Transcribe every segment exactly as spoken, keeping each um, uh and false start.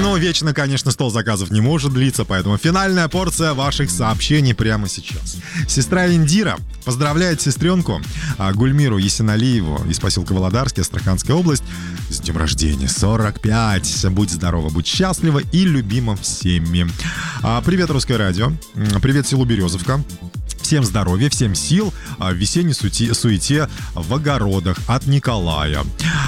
Но вечно, конечно, стол заказов не может длиться, поэтому финальная порция ваших сообщений прямо сейчас. Сестра Индира поздравляет сестренку Гульмиру Есеналиеву из поселка Володарский, Астраханская область, с днем рождения, сорок пять. Будь здорова, будь счастлива и любима всеми. Привет, Русское радио. Привет, селу Березовка. Всем здоровья, всем сил в весенней суете, суете в огородах от Николая.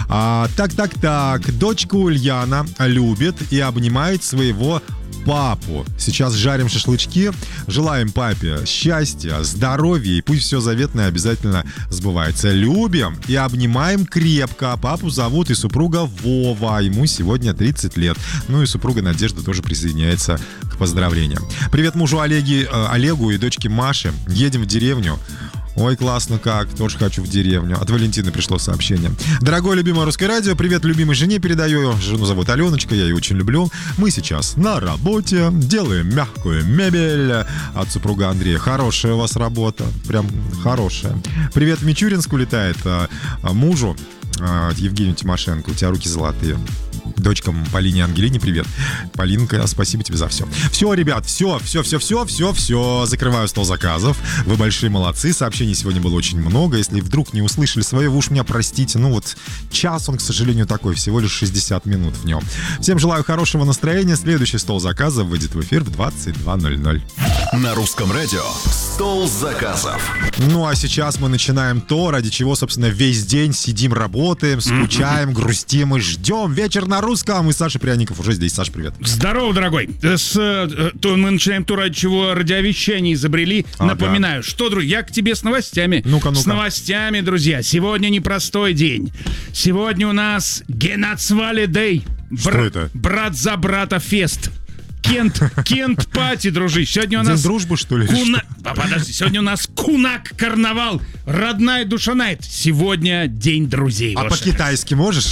А, так, так, так. Дочка Ульяна любит и обнимает своего папу. Сейчас жарим шашлычки. Желаем папе счастья, здоровья и пусть все заветное обязательно сбывается. Любим и обнимаем крепко. Папу зовут и супруга Вова. Ему сегодня тридцать лет. Ну и супруга Надежда тоже присоединяется к поздравлениям. Привет мужу Олеги, э, Олегу и дочке Маше. Едем в деревню. Ой, классно как, тоже хочу в деревню. От Валентины пришло сообщение. Дорогое любимое Русское радио, привет любимой жене передаю. Жену зовут Аленочка, я ее очень люблю. Мы сейчас на работе, делаем мягкую мебель. От супруга Андрея. Хорошая у вас работа, прям хорошая. Привет в Мичуринск улетает а, а, мужу а, Евгению Тимошенко. У тебя руки золотые. Дочкам Полине и Ангелине привет. Полинка, спасибо тебе за все. Все, ребят, все, все, все, все, все, все. Закрываю стол заказов. Вы большие молодцы. Сообщений сегодня было очень много. Если вдруг не услышали свое, вы уж меня простите. Ну вот час он, к сожалению, такой. Всего лишь шестьдесят минут в нем. Всем желаю хорошего настроения. Следующий стол заказов выйдет в эфир в двадцать два ноль ноль. На Русском радио стол заказов. Ну а сейчас мы начинаем то, ради чего, собственно, весь день сидим, работаем, скучаем, грустим и ждем. Вечер на Русском. И Саша Пряников уже здесь. Саша, привет. Здорово, дорогой. С, то мы начинаем то, ради чего радиовещание изобрели. Ага. Напоминаю, что, друзья, я к тебе с новостями. Ну-ка, ну-ка. С новостями, друзья. Сегодня непростой день. Сегодня у нас Генацвали Дэй. Что Бр- это? Брат за брата фест. Кент, Кент пати, дружище. Сегодня у нас... День дружбы, что ли? Куна... А, подожди, сегодня у нас Кунак карнавал. Родная душа найт. Сегодня день друзей. А ваших. по-китайски можешь?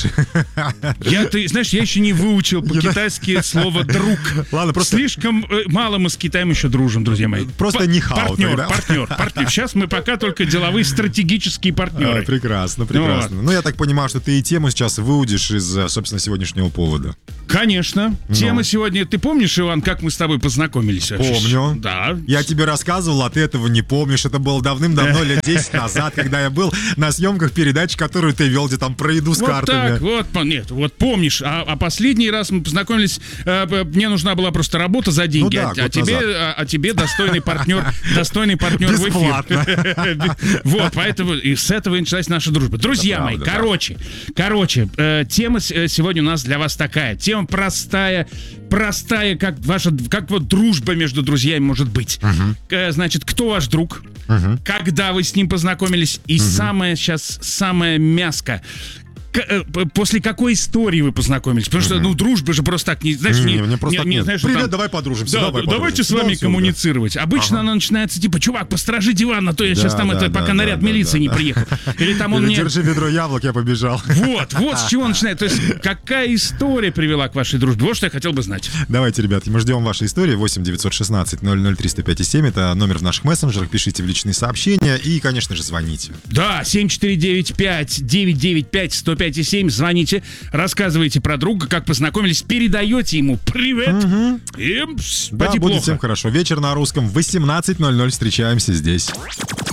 Я, ты знаешь, я еще не выучил по-китайски слово «друг». Ладно, просто... Слишком э, мало мы с Китаем еще дружим, друзья мои. Просто П- нихао. Партнер, тогда. партнер, партнер. Сейчас мы пока только деловые стратегические партнеры. А, прекрасно, прекрасно. Ну, ну, я так понимаю, что ты и тему сейчас выудишь из, собственно, сегодняшнего повода. Конечно. Ну. Тема сегодня... Ты помнишь, Иван, как мы с тобой познакомились вообще? Помню. Да. Я тебе рассказывал, а ты этого не помнишь. Это было давным-давно, лет десять назад, когда я был на съемках передачи, которую ты вел, где там про еду с вот картами. Так, вот, нет, вот помнишь. А, а последний раз мы познакомились, э, мне нужна была просто работа за деньги, Ну да, а, а тебе, а, а тебе достойный партнер, достойный партнер в эфир. Вот, поэтому и с этого и началась наша дружба. Друзья мои, короче, короче, тема сегодня у нас для вас такая. Тема простая, простая, как ваша, как вот дружба между друзьями может быть. Значит, кто ваш друг? Uh-huh. Когда вы с ним познакомились? И uh-huh. самое сейчас, самое мяско. После какой истории вы познакомились? Потому что, ну, дружба же просто так не... Знаешь, не, не, не, просто не, так не нет. знаешь, Привет, там, давай подружимся. Да, давай давайте подружимся. с вами да, коммуницировать. Да. Обычно ага. она начинается типа, чувак, постражи диван, а то я да, сейчас там, да, это, да, пока да, наряд да, милиции да, не да. приехал. Или там он Или мне... держи ведро яблок, я побежал. Вот, вот с чего начинает. То есть, какая история привела к вашей дружбе? Вот что я хотел бы знать. Давайте, ребятки, мы ждем вашей истории. восемь девятьсот шестнадцать ноль ноль триста пять семь. Это номер в наших мессенджерах. Пишите в личные сообщения и, конечно же, звоните. Да, семь четыре девять пять девять девять пять сто пять семь. Звоните, рассказывайте. Рассказываете про друга, как познакомились, передаете ему привет. Угу. И да, будет всем хорошо. Вечер на Русском в восемнадцать ноль ноль. Встречаемся здесь.